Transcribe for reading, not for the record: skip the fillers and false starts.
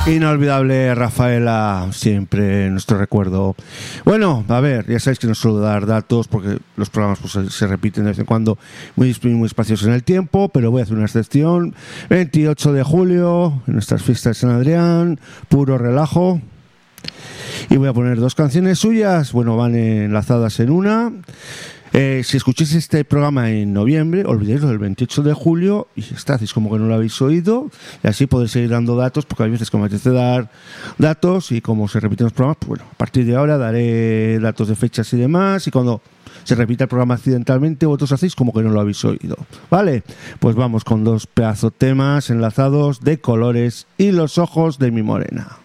Inolvidable Rafaela, siempre nuestro recuerdo. Bueno, a ver, ya sabéis que no suelo dar datos porque los programas pues, se repiten de vez en cuando muy espaciosos en el tiempo, pero voy a hacer una excepción. 28 de julio, en nuestras fiestas de San Adrián, puro relajo. Y voy a poner dos canciones suyas, bueno, van enlazadas en una. Si escucháis este programa en noviembre, olvidéislo del 28 de julio y está, hacéis como que no lo habéis oído y así podéis seguir dando datos, porque hay veces que me apetece dar datos y como se repiten los programas, pues bueno, a partir de ahora daré datos de fechas y demás, y cuando se repita el programa accidentalmente vosotros hacéis como que no lo habéis oído, ¿vale? Pues vamos con dos pedazos temas enlazados de Colores y los ojos de mi morena.